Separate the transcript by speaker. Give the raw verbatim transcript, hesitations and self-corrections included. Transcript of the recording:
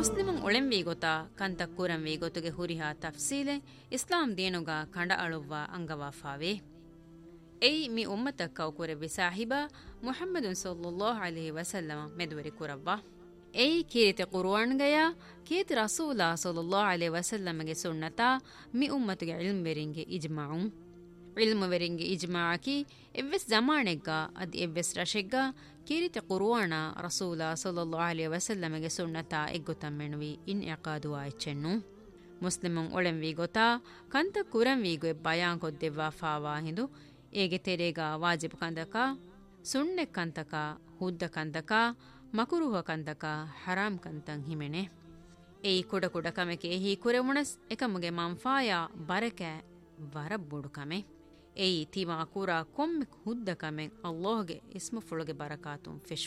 Speaker 1: ಮುಸ್ಲಿಮುಂ ಒಳೆಂವಿ ಗೊತಾ ಕಂತ ಕುರಂವಿ ಗೊತುಗೆ ಹುರಿಹಾ ತಫ್ಸೀಲೆ ಇಸ್ಲಾಂ ದೇನುಗ ಕಂಡ ಅಳುವ್ವ ಅಂಗವಾಫಾವೆ ಎಯಿ ಮಿ ಉಮ್ಮತ ಕೌಕುರೆ ಬಿಸಾಹಿಬ ಮುಹಮ್ಮದುನ್ ಸಲ್ಲಲ್ಲಾಹು ಅಲೈಹಿ ವಸಲ್ಲಮ ಮೆದುವರಿ ಕುರವ್ವ ಎಯಿ ಕೀರಿತೆ ಕುರ್ಆನ್ಗಯ ಕೀತಿ ರಸೂಲ ಸಲ್ಲಲ್ಲಾಹು ಅಲೈಹಿ ವಸಲ್ಲಮಗೆ ಸುನ್ನತಾ ಮಿ ಉಮ್ಮತುಗೆ ಇಲ್ಮ್ ವೆರಿಂಗೆ ಇಜ್ಮಾಉಂ ಇಲ್ಮ್ ವೆರಿಂಗೆ ಇಜ್ಮಾಅಕಿ ಎವ್ವೆಸ್ ಜಮಾನೆಗ್ಗ ಅದಿ ಎವ್ವೆಸ್ ರಶೆಗ್ಗ ಕೀರಿತೆ ಕುರ್ಆನ ರಸೂಲ ಸಲ್ಲಲ್ಲಾಹು ಅಲೈಹಿ ವಸಲ್ಲಮಗೆ ಸುನ್ನತಾ ಎಗ್ಗುತಮ್ಮೆನುವಿ ಇನ್ ಇಕಾದು ಆಯ್ಚೆನ್ನು ಮುಸ್ಲಿಮುಂ ಒಳೆಂವಿ ಗೊತಾ ಕಂತ ಕುರಂವಿಗೆ ಬಯಾನ್ ಕೊದ್ದೆವ್ವಾ ಫಾವಾ ಹಿಂದು ಏಗೆ ತೆರೆಗ ವಾಜಿಬ್ ಕಂದಕ ಸುಣ್ಣೆ ಕಂತಕ ಹುದ್ದ ಕಂತಕ ಮಕುರುಹ ಕಂತಕ ಹರಾಮ್ ಕಂತಂ ಹಿಮೆನೆ ಏಯಿ ಕುಡ ಕುಡ ಕಮೆಕೆ ಹಿ ಕುರೆ ಮುಣಸ್ ಎಕಮಗೆ ಮಂಫಾಯ ಬರಕೆ ವರಬ್ಬುಡು ಕಮೆ ಏಯಿ ತಿವಾ ಕುರ ಕೊಮ್ಮೆ ಹುದ್ದ ಕಮೆ ಅಲ್ಲಾಹ್ಗೆ ಇಸ್ಮು ಫುಳುಗೆ ಬರಕಾತುಂ ಫಿಶ್